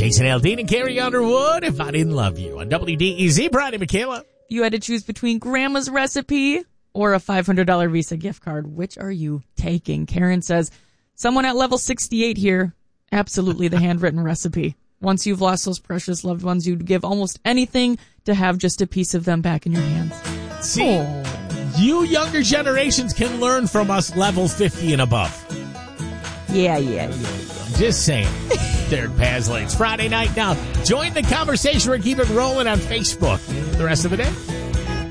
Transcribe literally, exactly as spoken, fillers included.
Jason Aldean and Carrie Underwood, If I Didn't Love You, on W D E Z. Brian and Michaela. If you had to choose between Grandma's recipe or a five hundred dollars Visa gift card, which are you taking? Karen says, someone at level sixty-eight here, absolutely the handwritten recipe. Once you've lost those precious loved ones, you'd give almost anything to have just a piece of them back in your hands. See, oh. You younger generations can learn from us level fifty and above. Yeah, yeah, yeah. I'm just saying. Derek Pasley. It's Friday night now. Join the conversation. We're keeping it rolling on Facebook. The rest of the day.